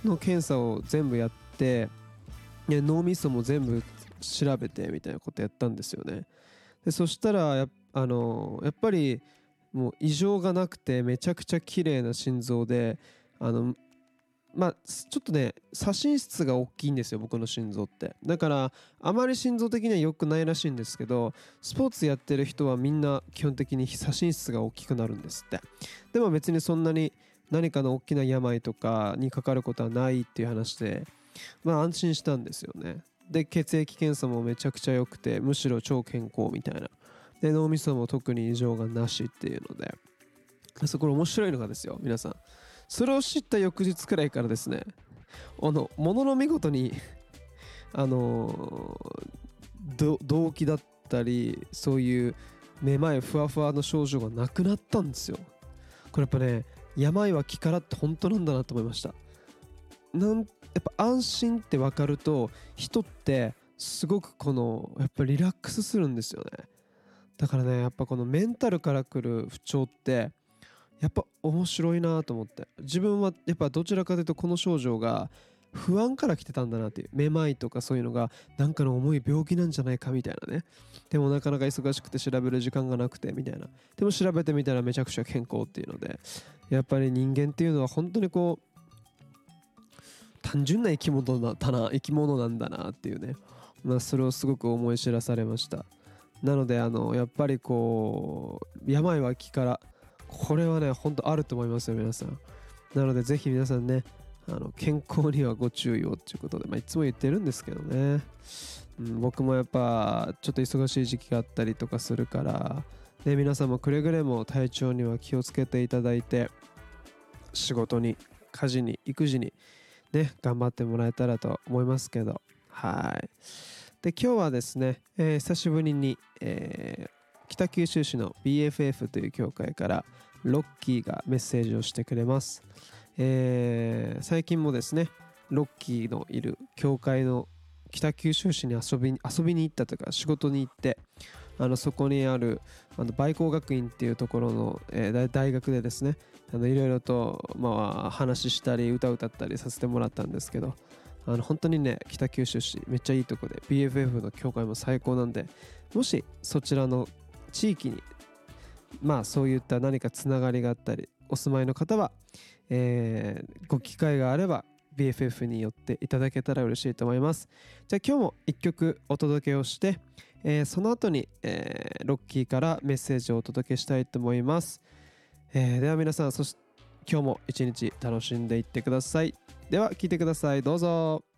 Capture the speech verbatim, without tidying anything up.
の検査を全部やって、で脳みそも全部調べてみたいなことやったんですよね。でそしたらや、あのやっぱりもう異常がなくてめちゃくちゃ綺麗な心臓で、あのまあちょっとね左心室が大きいんですよ、僕の心臓って。だからあまり心臓的には良くないらしいんですけど、スポーツやってる人はみんな基本的に左心室が大きくなるんですって。でも別にそんなに何かの大きな病とかにかかることはないっていう話で、まあ安心したんですよね。で血液検査もめちゃくちゃ良くて、むしろ超健康みたいな。で脳みそも特に異常がなしっていうので、そこれ面白いのがですよ皆さん、それを知った翌日くらいからですね、あのものの見事にあのー、動悸だったりそういうめまいふわふわの症状がなくなったんですよ。これやっぱね、病は気からって本当なんだなと思いました。なんやっぱ安心って分かると人ってすごくこのやっぱリラックスするんですよね。だからねやっぱこのメンタルから来る不調ってやっぱ面白いなと思って、自分はやっぱどちらかというとこの症状が不安から来てたんだなっていう、めまいとかそういうのがなんかの重い病気なんじゃないかみたいなね。でもなかなか忙しくて調べる時間がなくてみたいな、でも調べてみたらめちゃくちゃ健康っていうので、やっぱり人間っていうのは本当にこう単純な生き物だな生き物なんだなっていうね、まあ、それをすごく思い知らされました。なのであのやっぱりこう病は気から、これはね本当あると思いますよ皆さん。なのでぜひ皆さんね、あの健康にはご注意をということで、まあ、いつも言ってるんですけどね、うん、僕もやっぱちょっと忙しい時期があったりとかするから、ね、皆さんもくれぐれも体調には気をつけていただいて、仕事に家事に育児にね頑張ってもらえたらと思いますけど、はい。で今日はですね、えー久しぶりに、えー北九州市の ビーエフエフ という協会からロッキーがメッセージをしてくれます。えー最近もですねロッキーのいる協会の北九州市に遊びに遊びに行ったというか仕事に行って、あのそこにあるあの梅光学院っていうところの、えー大大学でですね、あのいろいろと、まあ、話したり歌歌ったりさせてもらったんですけど、あの本当にね北九州市めっちゃいいとこで ビーエフエフ の協会も最高なんで、もしそちらの地域にまあそういった何かつながりがあったりお住まいの方は、えーご機会があれば ビーエフエフ に寄っていただけたら嬉しいと思います。じゃあ今日もいっきょくお届けをして、えーその後に、えーロッキーからメッセージをお届けしたいと思います。えーでは皆さん、そし今日も一日楽しんでいってください。では聞いてください、どうぞ。